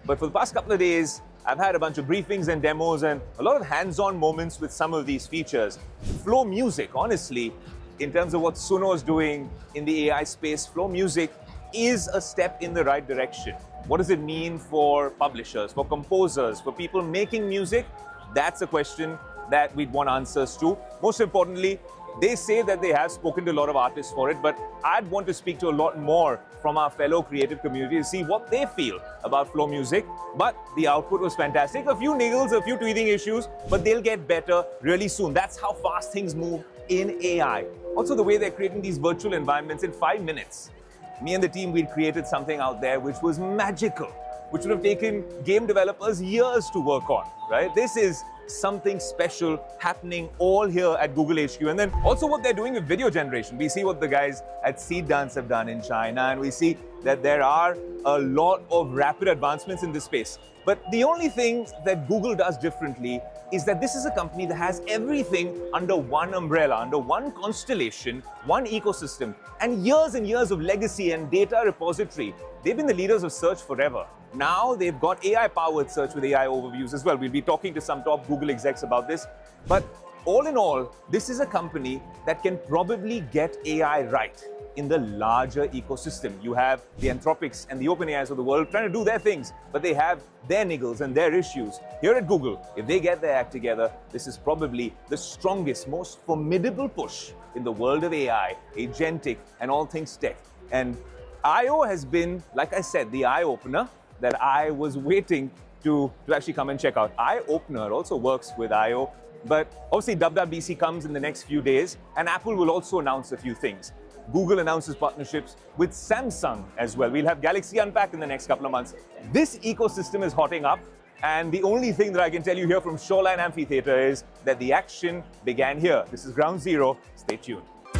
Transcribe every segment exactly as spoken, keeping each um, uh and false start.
But for the past couple of days, I've had a bunch of briefings and demos and a lot of hands-on moments with some of these features. Flow Music, honestly, in terms of what Suno is doing in the A I space, Flow Music is a step in the right direction. What does it mean for publishers, for composers, for people making music? That's a question that we'd want answers to. Most importantly, they say that they have spoken to a lot of artists for it, but I'd want to speak to a lot more from our fellow creative community to see what they feel about Flow Music. But the output was fantastic. A few niggles, a few tweething issues, but they'll get better really soon. That's how fast things move in A I. Also, the way they're creating these virtual environments in five minutes. Me and the team, we'd created something out there which was magical, which would have taken game developers years to work on, right? This is something special happening all here at Google H Q. And then also what they're doing with video generation. We see what the guys at Seed Dance have done in China, and we see that there are a lot of rapid advancements in this space. But the only thing that Google does differently is that this is a company that has everything under one umbrella, under one constellation, one ecosystem, and years and years of legacy and data repository. They've been the leaders of search forever. Now they've got A I-powered search with A I overviews as well. We'll be talking to some top Google execs about this. But all in all, this is a company that can probably get A I right in the larger ecosystem. You have the Anthropics and the OpenAIs of the world trying to do their things, but they have their niggles and their issues. Here at Google, if they get their act together, this is probably the strongest, most formidable push in the world of A I, agentic, and all things tech. And I O has been, like I said, the eye-opener that I was waiting to, to actually come and check out. Eye-opener also works with I O, but obviously W W D C comes in the next few days, and Apple will also announce a few things. Google announces partnerships with Samsung as well. We'll have Galaxy Unpacked in the next couple of months. This ecosystem is hotting up, and the only thing that I can tell you here from Shoreline Amphitheatre is that the action began here. This is ground zero. Stay tuned.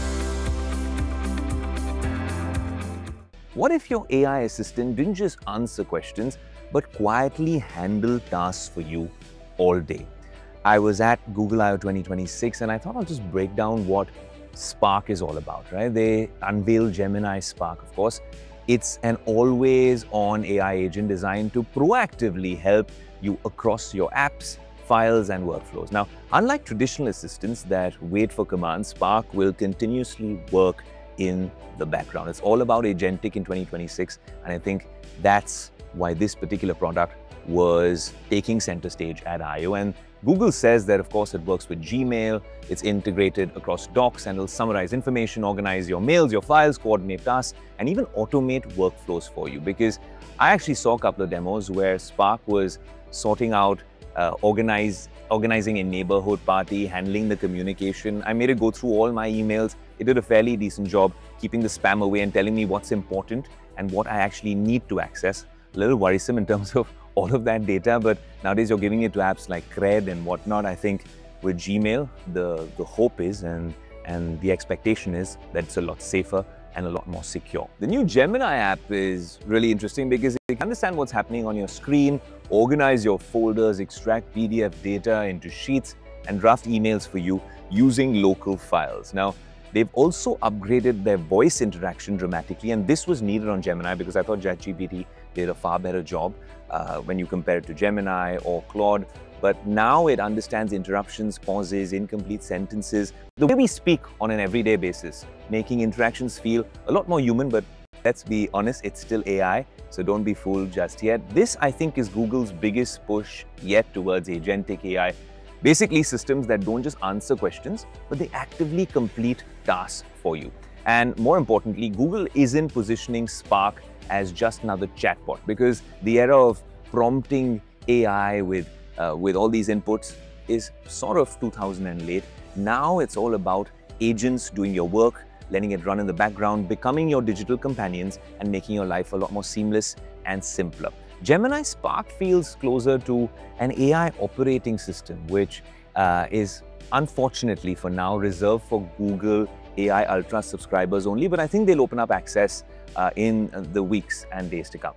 What if your A I assistant didn't just answer questions, but quietly handle tasks for you all day? I was at Google I O twenty twenty-six, and I thought I'll just break down what Spark is all about, right? They unveiled Gemini Spark, of course. It's an always-on A I agent designed to proactively help you across your apps, files, and workflows. Now, unlike traditional assistants that wait for commands, Spark will continuously work in the background. It's all about agentic in twenty twenty-six, and I think that's why this particular product was taking center stage at I O. And Google says that, of course, it works with Gmail, it's integrated across Docs, and it'll summarize information, organize your mails, your files, coordinate tasks, and even automate workflows for you. Because I actually saw a couple of demos where Spark was sorting out, uh, organize, organizing a neighborhood party, handling the communication. I made it go through all my emails. It did a fairly decent job keeping the spam away and telling me what's important and what I actually need to access. A little worrisome in terms of all of that data, but nowadays you're giving it to apps like Cred and whatnot. I think with Gmail, the, the hope is and, and the expectation is that it's a lot safer and a lot more secure. The new Gemini app is really interesting because it can understand what's happening on your screen, organize your folders, extract P D F data into sheets, and draft emails for you using local files. Now, they've also upgraded their voice interaction dramatically, and this was needed on Gemini because I thought ChatGPT did a far better job uh, when you compare it to Gemini or Claude. But now it understands interruptions, pauses, incomplete sentences, the way we speak on an everyday basis, making interactions feel a lot more human. But let's be honest, it's still A I, so don't be fooled just yet. This, I think, is Google's biggest push yet towards agentic A I. Basically, systems that don't just answer questions, but they actively complete tasks for you. And more importantly, Google isn't positioning Spark as just another chatbot, because the era of prompting A I with, uh, with all these inputs is sort of two thousand and late. Now it's all about agents doing your work, letting it run in the background, becoming your digital companions, and making your life a lot more seamless and simpler. Gemini Spark feels closer to an A I operating system, which uh, is unfortunately for now reserved for Google A I Ultra subscribers only, but I think they'll open up access uh, in the weeks and days to come.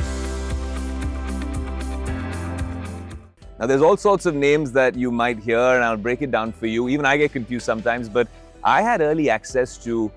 Now, there's all sorts of names that you might hear, and I'll break it down for you. Even I get confused sometimes, but I had early access to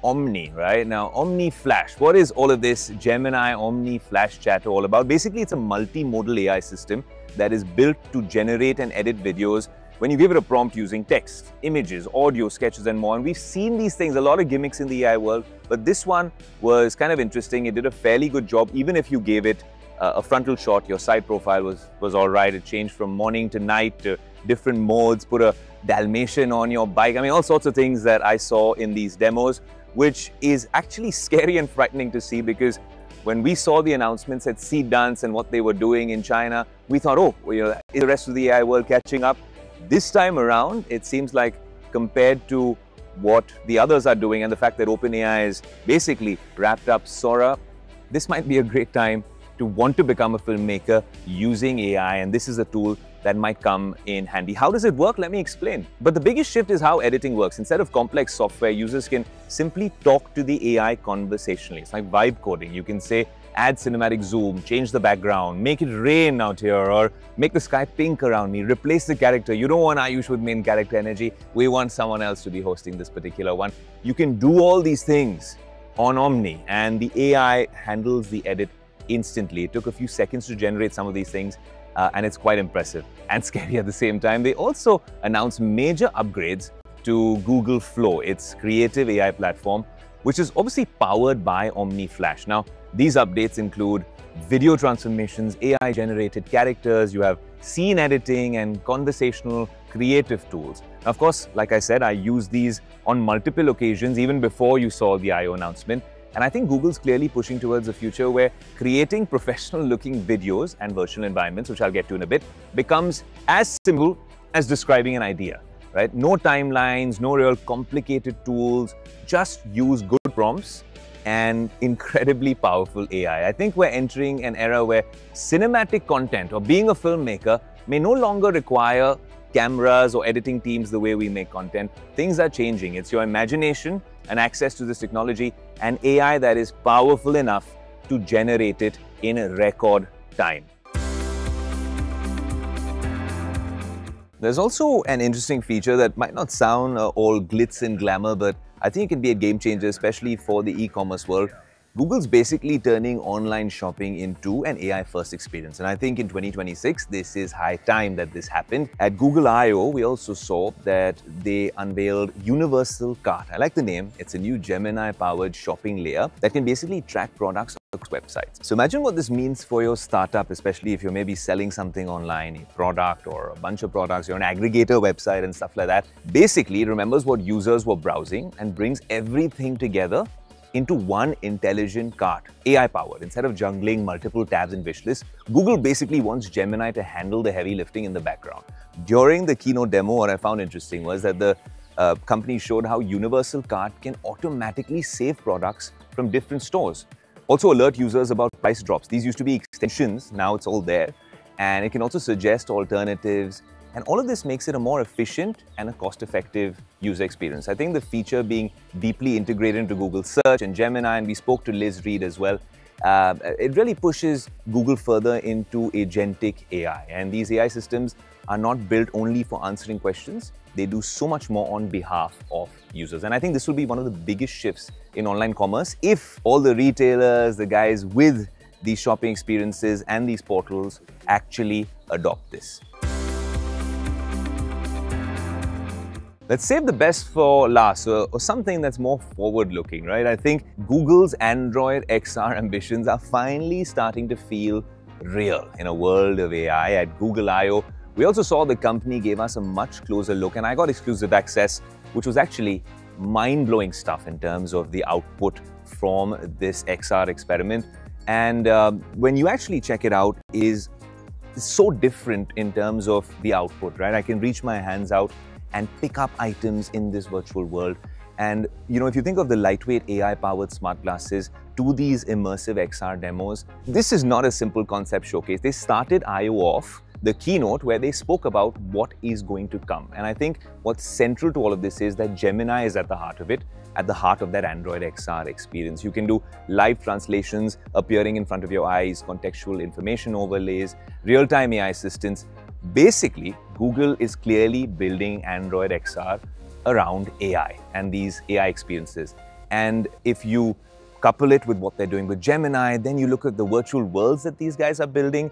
Omni, right? Now, Omni Flash. What is all of this Gemini Omni Flash Chatter all about? Basically, it's a multimodal A I system that is built to generate and edit videos when you give it a prompt using text, images, audio, sketches, and more. And we've seen these things, a lot of gimmicks in the A I world, but this one was kind of interesting. It did a fairly good job, even if you gave it uh, a frontal shot, your side profile was, was all right. It changed from morning to night to different modes, put a Dalmatian on your bike. I mean, all sorts of things that I saw in these demos, which is actually scary and frightening to see, because when we saw the announcements at Seed Dance and what they were doing in China, we thought, oh, well, you know, is the rest of the A I world catching up? This time around, it seems like compared to what the others are doing and the fact that OpenAI is basically wrapped up Sora, this might be a great time to want to become a filmmaker using A I, and this is a tool that might come in handy. How does it work? Let me explain. But the biggest shift is how editing works. Instead of complex software, users can simply talk to the A I conversationally. It's like vibe coding. You can say, add cinematic zoom, change the background, make it rain out here, or make the sky pink around me, replace the character. You don't want Ayush with main character energy. We want someone else to be hosting this particular one. You can do all these things on Omni, and the A I handles the edit instantly. It took a few seconds to generate some of these things, uh, and it's quite impressive and scary at the same time. They also announced major upgrades to Google Flow, its creative A I platform, which is obviously powered by Omni Flash. Now, these updates include video transformations, A I-generated characters, you have scene editing and conversational creative tools. Now, of course, like I said, I used these on multiple occasions even before you saw the I O announcement. And I think Google's clearly pushing towards a future where creating professional-looking videos and virtual environments, which I'll get to in a bit, becomes as simple as describing an idea, right? No timelines, no real complicated tools, just use good prompts and incredibly powerful A I. I think we're entering an era where cinematic content or being a filmmaker may no longer require cameras or editing teams the way we make content. Things are changing. It's your imagination and access to this technology and A I that is powerful enough to generate it in a record time. There's also an interesting feature that might not sound uh, all glitz and glamour, but I think it can be a game changer, especially for the e-commerce world. Google's basically turning online shopping into an A I-first experience. And I think in twenty twenty-six, this is high time that this happened. At Google I O, we also saw that they unveiled Universal Cart. I like the name. It's a new Gemini-powered shopping layer that can basically track products across websites. So imagine what this means for your startup, especially if you're maybe selling something online, a product or a bunch of products, you're an aggregator website and stuff like that. Basically, it remembers what users were browsing and brings everything together into one intelligent cart, A I-powered. Instead of jungling multiple tabs and wish lists, Google basically wants Gemini to handle the heavy lifting in the background. During the keynote demo, what I found interesting was that the uh, company showed how Universal Cart can automatically save products from different stores. Also alert users about price drops. These used to be extensions, now it's all there. And it can also suggest alternatives. And all of this makes it a more efficient and a cost-effective user experience. I think the feature being deeply integrated into Google Search and Gemini, and we spoke to Liz Reed as well, uh, it really pushes Google further into agentic A I. And these A I systems are not built only for answering questions. They do so much more on behalf of users. And I think this will be one of the biggest shifts in online commerce if all the retailers, the guys with these shopping experiences and these portals actually adopt this. Let's save the best for last, or, or something that's more forward-looking, right? I think Google's Android X R ambitions are finally starting to feel real in a world of A I. At Google I O, we also saw the company gave us a much closer look, and I got exclusive access, which was actually mind-blowing stuff in terms of the output from this X R experiment. And uh, when you actually check it out, it is so different in terms of the output, right? I can reach my hands out and pick up items in this virtual world. And you know, if you think of the lightweight A I-powered smart glasses to these immersive X R demos, this is not a simple concept showcase. They started I O off, the keynote, where they spoke about what is going to come. And I think what's central to all of this is that Gemini is at the heart of it, at the heart of that Android X R experience. You can do live translations appearing in front of your eyes, contextual information overlays, real-time A I assistance. Basically, Google is clearly building Android X R around A I and these A I experiences. And if you couple it with what they're doing with Gemini, then you look at the virtual worlds that these guys are building.